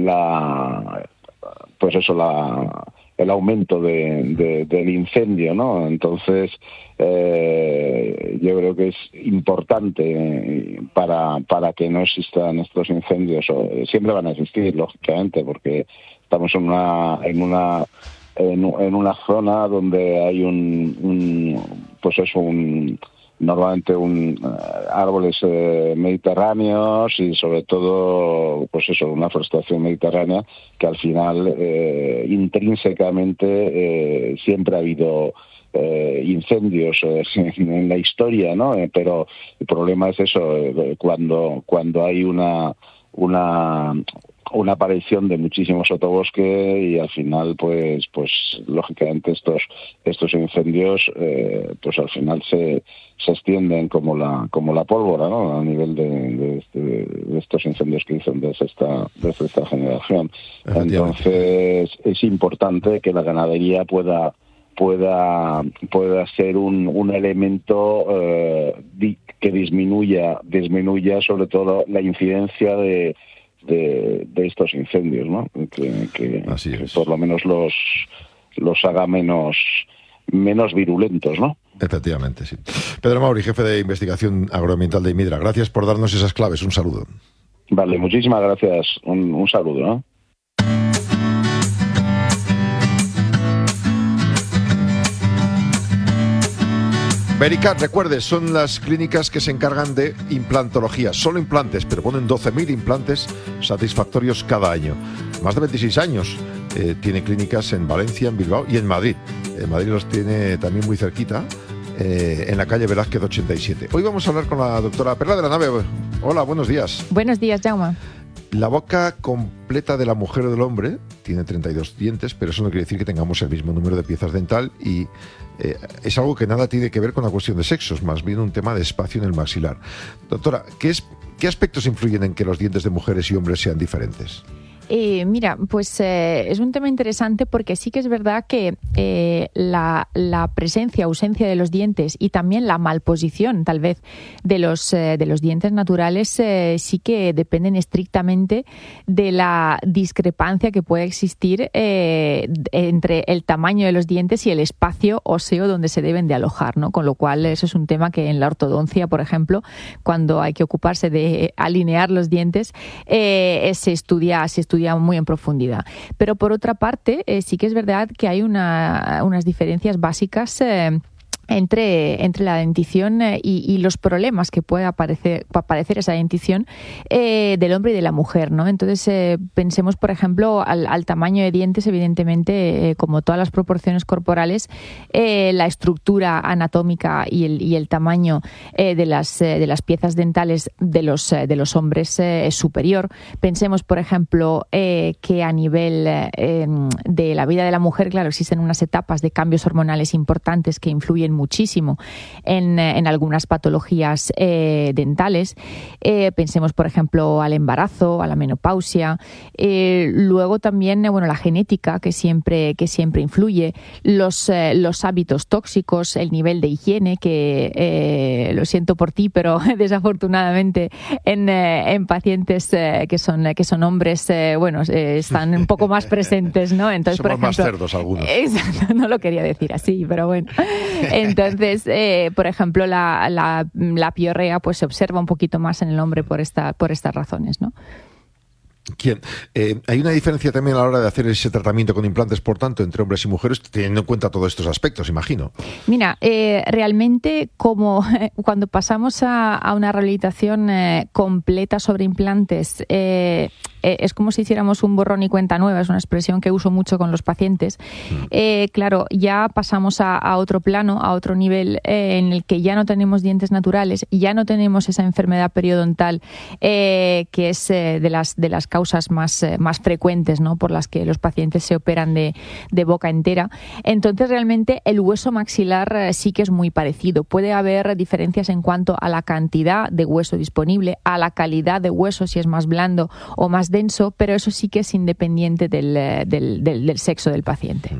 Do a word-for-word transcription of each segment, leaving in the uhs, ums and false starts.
la pues eso la el aumento de, de, del incendio, ¿no? Entonces, eh, yo creo que es importante para para que no existan estos incendios. Siempre van a existir, lógicamente, porque estamos en una en una en, en una zona donde hay un, un pues eso un normalmente un uh, árboles eh, mediterráneos y sobre todo pues eso una forestación mediterránea que al final eh, intrínsecamente eh, siempre ha habido eh, incendios eh, en, en la historia, ¿no? Eh, pero el problema es eso eh, cuando cuando hay una una una aparición de muchísimo sotobosque y al final pues pues lógicamente estos estos incendios eh, pues al final se se extienden como la como la pólvora, ¿no? A nivel de, de, de, de estos incendios que dicen desde esta desde esta generación. Entonces es importante que la ganadería pueda pueda pueda ser un un elemento eh, di, que disminuya disminuya sobre todo la incidencia de De, de estos incendios, ¿no? Que, que, que por lo menos los los haga menos menos virulentos, ¿no? Efectivamente, sí. Pedro Mauri, jefe de investigación agroambiental de IMIDRA, gracias por darnos esas claves. Un saludo. Vale, muchísimas gracias. Un, un saludo, ¿no? Vericat, recuerde, son las clínicas que se encargan de implantología, solo implantes, pero ponen doce mil implantes satisfactorios cada año. Más de veintiséis años eh, tiene clínicas en Valencia, en Bilbao y en Madrid. En Madrid los tiene también muy cerquita, eh, en la calle Velázquez ochenta y siete. Hoy vamos a hablar con la doctora Perla de la Nave. Hola, buenos días. Buenos días, Jaume. La boca completa de la mujer o del hombre tiene treinta y dos dientes, pero eso no quiere decir que tengamos el mismo número de piezas dental y eh, es algo que nada tiene que ver con la cuestión de sexos, más bien un tema de espacio en el maxilar. Doctora, ¿qué, es, qué aspectos influyen en que los dientes de mujeres y hombres sean diferentes? Eh, mira, pues eh, es un tema interesante porque sí que es verdad que eh, la, la presencia, ausencia de los dientes y también la malposición, tal vez, de los, eh, de los dientes naturales eh, sí que dependen estrictamente de la discrepancia que puede existir eh, entre el tamaño de los dientes y el espacio óseo donde se deben de alojar, ¿no? Con lo cual eso es un tema que en la ortodoncia, por ejemplo, cuando hay que ocuparse de alinear los dientes, eh, se estudia, se estudia muy en profundidad. Pero por otra parte, eh, sí que es verdad que hay una, unas diferencias básicas eh, entre, entre la dentición y, y los problemas que puede aparecer, aparecer esa dentición eh, del hombre y de la mujer, ¿no? Entonces, eh, pensemos, por ejemplo, al, al tamaño de dientes, evidentemente, eh, como todas las proporciones corporales, eh, la estructura anatómica y el, y el tamaño eh, de, las, eh, de las piezas dentales de los, eh, de los hombres eh, es superior. Pensemos, por ejemplo, eh, que a nivel eh, de la vida de la mujer, claro, existen unas etapas de cambios hormonales importantes que influyen muchísimo en, en algunas patologías eh, dentales. Eh, pensemos, por ejemplo, al embarazo, a la menopausia. Eh, luego también, eh, bueno, la genética que siempre, que siempre influye, los, eh, los hábitos tóxicos, el nivel de higiene, que eh, lo siento por ti, pero desafortunadamente en, eh, en pacientes eh, que son que son hombres, eh, bueno, eh, están un poco más presentes, ¿no? Entonces, somos por ejemplo, más cerdos algunos. Exacto, no lo quería decir así, pero bueno. Entonces, eh, por ejemplo, la, la, la piorrea pues se observa un poquito más en el hombre por esta, por estas razones, ¿no? ¿Quién? Eh, hay una diferencia también a la hora de hacer ese tratamiento con implantes, por tanto, entre hombres y mujeres, teniendo en cuenta todos estos aspectos, imagino. Mira, eh, realmente como eh, cuando pasamos a, a una rehabilitación eh, completa sobre implantes, eh, eh, es como si hiciéramos un borrón y cuenta nueva, es una expresión que uso mucho con los pacientes. Eh, claro, ya pasamos a, a otro plano, a otro nivel eh, en el que ya no tenemos dientes naturales, ya no tenemos esa enfermedad periodontal eh, que es eh, de las de las causas más, eh, más frecuentes, ¿no?, por las que los pacientes se operan de, de boca entera. Entonces, realmente el hueso maxilar eh, sí que es muy parecido. Puede haber diferencias en cuanto a la cantidad de hueso disponible, a la calidad de hueso, si es más blando o más denso, pero eso sí que es independiente del, del, del, del sexo del paciente.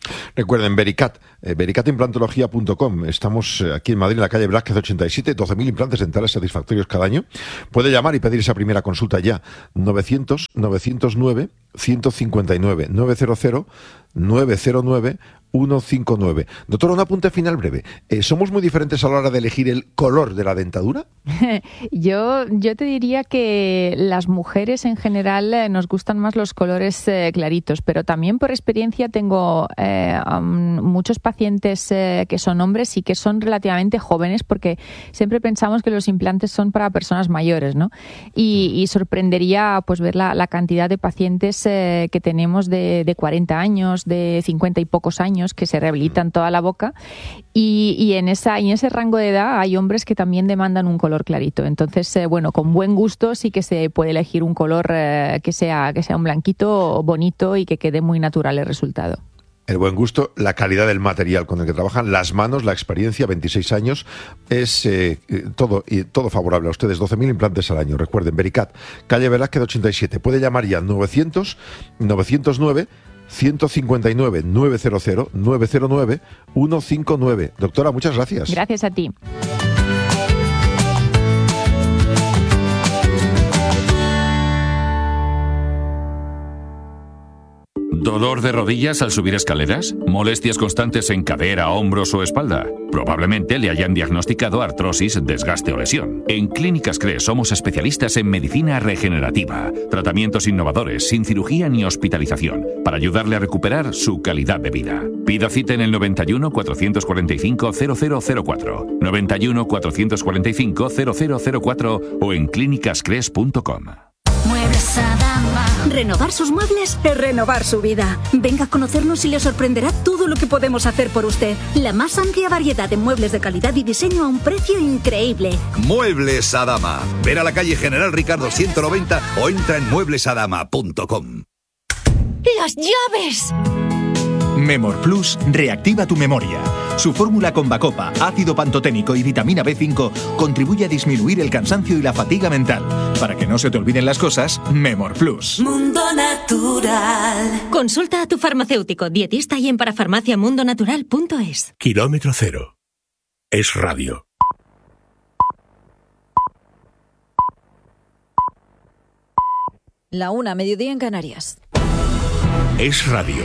Recuerden, Vericat, eh, vericat implantología punto com. Estamos eh, aquí en Madrid, en la calle Velázquez ochenta y siete, doce mil implantes dentales satisfactorios cada año. Puede llamar y pedir esa primera consulta ya. novecientos, novecientos nueve, ciento cincuenta y nueve, novecientos nueve cero nueve, ciento cincuenta y nueve. Doctora, un apunte final breve. Eh, ¿Somos muy diferentes a la hora de elegir el color de la dentadura? yo, yo te diría que las mujeres en general eh, nos gustan más los colores eh, claritos, pero también por experiencia tengo eh, um, muchos pacientes eh, que son hombres y que son relativamente jóvenes, porque siempre pensamos que los implantes son para personas mayores, ¿no? Y, y sorprendería pues ver la, la cantidad de pacientes eh, que tenemos de, de cuarenta años, de cincuenta y pocos años, que se rehabilitan toda la boca, y, y en esa y en ese rango de edad hay hombres que también demandan un color clarito. Entonces, eh, bueno, con buen gusto sí que se puede elegir un color eh, que sea que sea un blanquito bonito y que quede muy natural el resultado. El buen gusto, la calidad del material con el que trabajan, las manos, la experiencia, veintiséis años, es eh, todo y todo favorable a ustedes. doce mil implantes al año. Recuerden, Vericat, calle Velázquez ochenta y siete. Puede llamar ya novecientos, novecientos nueve, ciento cincuenta y nueve, novecientos, novecientos nueve, ciento cincuenta y nueve. Doctora, muchas gracias. Gracias a ti. ¿Dolor de rodillas al subir escaleras? ¿Molestias constantes en cadera, hombros o espalda? Probablemente le hayan diagnosticado artrosis, desgaste o lesión. En Clínicas Cres somos especialistas en medicina regenerativa, tratamientos innovadores, sin cirugía ni hospitalización, para ayudarle a recuperar su calidad de vida. Pida cita en el noventa y uno, cuatrocientos cuarenta y cinco, cero cero cero cuatro, noventa y uno, cuatrocientos cuarenta y cinco, cero cero cero cuatro o en clínicas cres punto com. Muebles Adama. Renovar sus muebles es renovar su vida. Venga a conocernos y le sorprenderá todo lo que podemos hacer por usted. La más amplia variedad de muebles de calidad y diseño a un precio increíble. Muebles Adama. Ver a la calle General Ricardo ciento noventa o entra en muebles adama punto com. ¡Las llaves! Memor Plus reactiva tu memoria. Su fórmula con bacopa, ácido pantoténico y vitamina B cinco contribuye a disminuir el cansancio y la fatiga mental. Para que no se te olviden las cosas, Memor Plus. Mundo Natural. Consulta a tu farmacéutico, dietista y en parafarmacia mundo natural punto es. Kilómetro cero. Es radio. La una, mediodía en Canarias. Es radio.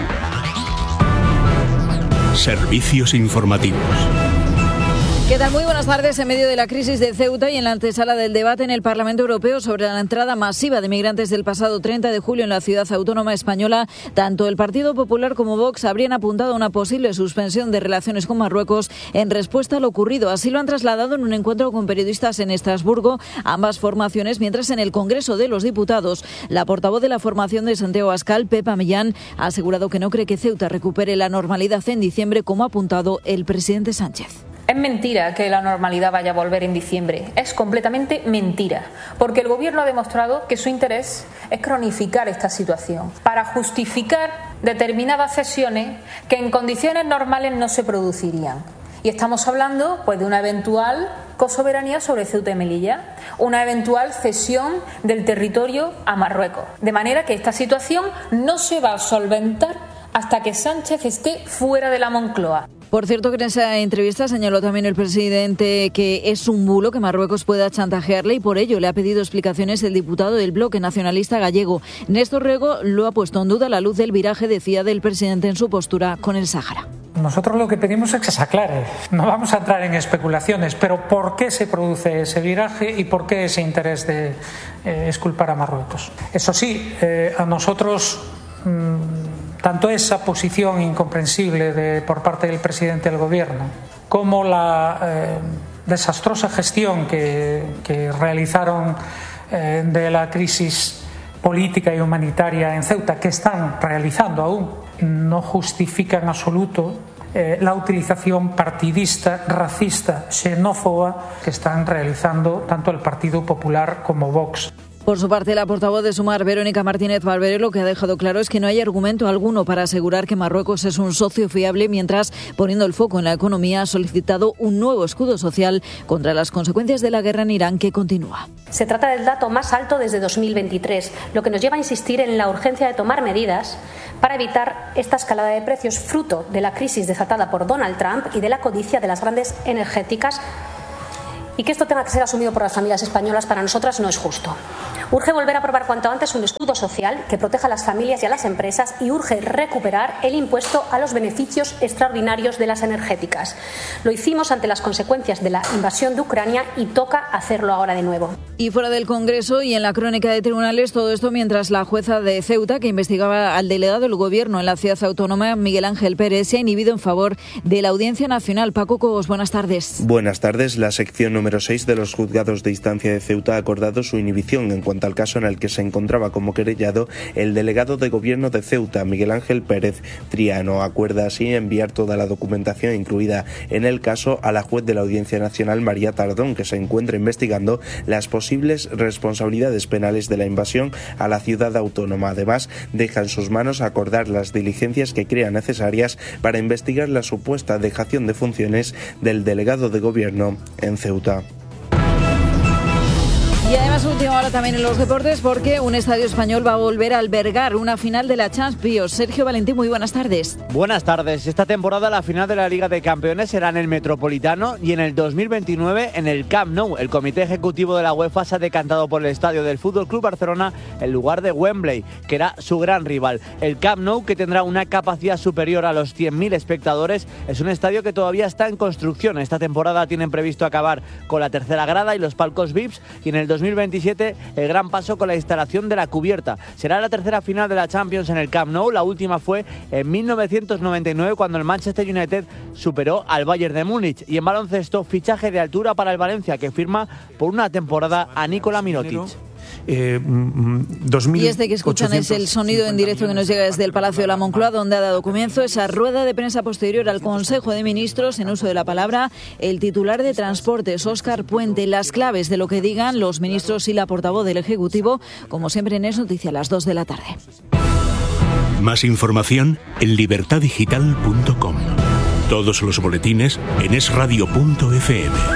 Servicios informativos. ¿Qué tal? Muy buenas tardes. En medio de la crisis de Ceuta y en la antesala del debate en el Parlamento Europeo sobre la entrada masiva de migrantes del pasado treinta de julio en la ciudad autónoma española, tanto el Partido Popular como Vox habrían apuntado a una posible suspensión de relaciones con Marruecos en respuesta a lo ocurrido. Así lo han trasladado en un encuentro con periodistas en Estrasburgo ambas formaciones, mientras en el Congreso de los Diputados la portavoz de la formación de Santiago Abascal, Pepa Millán, ha asegurado que no cree que Ceuta recupere la normalidad en diciembre, como ha apuntado el presidente Sánchez. Es mentira que la normalidad vaya a volver en diciembre. Es completamente mentira, porque el Gobierno ha demostrado que su interés es cronificar esta situación para justificar determinadas cesiones que en condiciones normales no se producirían. Y estamos hablando pues de una eventual cosoberanía sobre Ceuta y Melilla, una eventual cesión del territorio a Marruecos. De manera que esta situación no se va a solventar hasta que Sánchez esté fuera de la Moncloa. Por cierto, que en esa entrevista señaló también el presidente que es un bulo que Marruecos pueda chantajearle y por ello le ha pedido explicaciones el diputado del bloque nacionalista gallego. Néstor Rego lo ha puesto en duda a la luz del viraje, decía, del presidente en su postura con el Sáhara. Nosotros lo que pedimos es que se aclare. No vamos a entrar en especulaciones, pero ¿por qué se produce ese viraje y por qué ese interés de eh, exculpar a Marruecos? Eso sí, eh, a nosotros... Mmm, tanto esa posición incomprensible de, por parte del presidente del Gobierno como la eh, desastrosa gestión que, que realizaron eh, de la crisis política y humanitaria en Ceuta, que están realizando aún, no justifica en absoluto eh, la utilización partidista, racista, xenófoba que están realizando tanto el Partido Popular como Vox. Por su parte, la portavoz de Sumar, Verónica Martínez Barberé, lo que ha dejado claro es que no hay argumento alguno para asegurar que Marruecos es un socio fiable, mientras, poniendo el foco en la economía, ha solicitado un nuevo escudo social contra las consecuencias de la guerra en Irán que continúa. Se trata del dato más alto desde dos mil veintitrés, lo que nos lleva a insistir en la urgencia de tomar medidas para evitar esta escalada de precios fruto de la crisis desatada por Donald Trump y de la codicia de las grandes energéticas, y que esto tenga que ser asumido por las familias españolas para nosotras no es justo. Urge volver a aprobar cuanto antes un escudo social que proteja a las familias y a las empresas, y urge recuperar el impuesto a los beneficios extraordinarios de las energéticas. Lo hicimos ante las consecuencias de la invasión de Ucrania y toca hacerlo ahora de nuevo. Y fuera del Congreso y en la crónica de tribunales, todo esto mientras la jueza de Ceuta, que investigaba al delegado del Gobierno en la ciudad autónoma, Miguel Ángel Pérez, se ha inhibido en favor de la Audiencia Nacional. Paco Cobos, buenas tardes. Buenas tardes. La sección número seis de los juzgados de instancia de Ceuta ha acordado su inhibición en cuanto al caso en el que se encontraba como querellado el delegado de Gobierno de Ceuta, Miguel Ángel Pérez Triano. Acuerda así enviar toda la documentación incluida en el caso a la juez de la Audiencia Nacional, María Tardón, que se encuentra investigando las posibles responsabilidades penales de la invasión a la ciudad autónoma. Además, deja en sus manos acordar las diligencias que crea necesarias para investigar la supuesta dejación de funciones del delegado de Gobierno en Ceuta. Y además, última hora también en los deportes, porque un estadio español va a volver a albergar una final de la Champions. Sergio Valentín, muy buenas tardes. Buenas tardes. Esta temporada la final de la Liga de Campeones será en el Metropolitano y en el dos mil veintinueve en el Camp Nou. El Comité Ejecutivo de la UEFA se ha decantado por el estadio del F C Barcelona en lugar de Wembley, que era su gran rival. El Camp Nou, que tendrá una capacidad superior a los cien mil espectadores, es un estadio que todavía está en construcción. Esta temporada tienen previsto acabar con la tercera grada y los palcos V I Ps, y en el dos mil veintisiete el gran paso con la instalación de la cubierta. Será la tercera final de la Champions en el Camp Nou. La última fue en mil novecientos noventa y nueve, cuando el Manchester United superó al Bayern de Múnich. Y en baloncesto, fichaje de altura para el Valencia, que firma por una temporada a Nikola Mirotic. Eh, dos mil y este que escuchan es el sonido en directo que nos llega desde el Palacio de la Moncloa, donde ha dado comienzo esa rueda de prensa posterior al Consejo de Ministros. En uso de la palabra, el titular de Transportes, Óscar Puente. Las claves de lo que digan los ministros y la portavoz del Ejecutivo, como siempre en Es Noticia, a las dos de la tarde. Más información en libertad digital punto com. Todos los boletines en es radio punto efe eme.